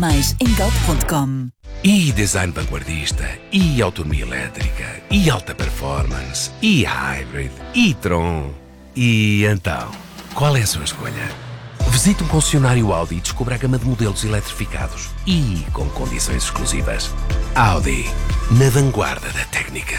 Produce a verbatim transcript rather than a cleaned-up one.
Mais em galp ponto com. E design vanguardista, e autonomia elétrica, e alta performance, e hybrid, e Tron. E então, qual é a sua escolha? Visite um concessionário Audi e descubra a gama de modelos eletrificados e com condições exclusivas. Audi, na vanguarda da técnica.